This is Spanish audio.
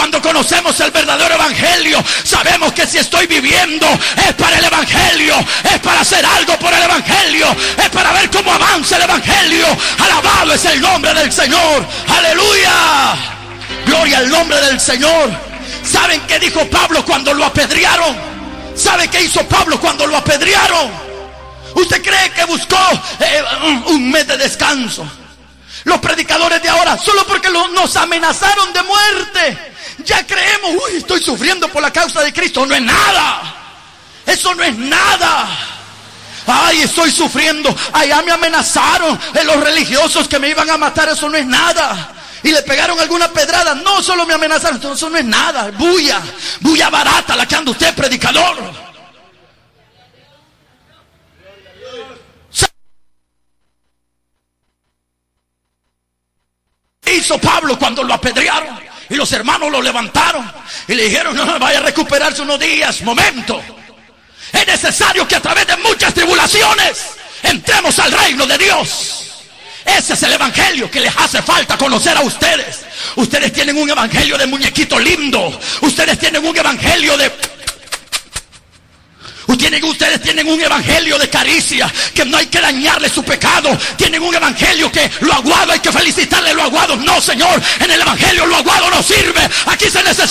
Cuando conocemos el verdadero evangelio, sabemos que si estoy viviendo es para el evangelio, es para hacer algo por el evangelio, es para ver cómo avanza el evangelio. Alabado es el nombre del Señor. Aleluya. Gloria al nombre del Señor. ¿Saben qué dijo Pablo cuando lo apedrearon? ¿Sabe qué hizo Pablo cuando lo apedrearon? ¿Usted cree que buscó un mes de descanso? Los predicadores de ahora, solo porque nos amenazaron de muerte, ya creemos, uy, estoy sufriendo por la causa de Cristo. No es nada. Eso no es nada. Ay, estoy sufriendo. Allá me amenazaron los religiosos que me iban a matar. Eso no es nada. Y le pegaron alguna pedrada. No, solo me amenazaron. Eso no es nada. Bulla barata la que anda usted, predicador. Hizo Pablo cuando lo apedrearon y los hermanos lo levantaron y le dijeron: no, vaya a recuperarse unos días. Momento, es necesario que a través de muchas tribulaciones entremos al reino de Dios. Ese es el evangelio que les hace falta conocer a ustedes. Ustedes tienen un evangelio de muñequito lindo. Ustedes tienen un evangelio de... Ustedes tienen un evangelio de caricia, que no hay que dañarle su pecado. Tienen un evangelio que lo aguado hay que felicitarle lo aguado. No, Señor, en el evangelio lo aguado no sirve. Aquí se necesita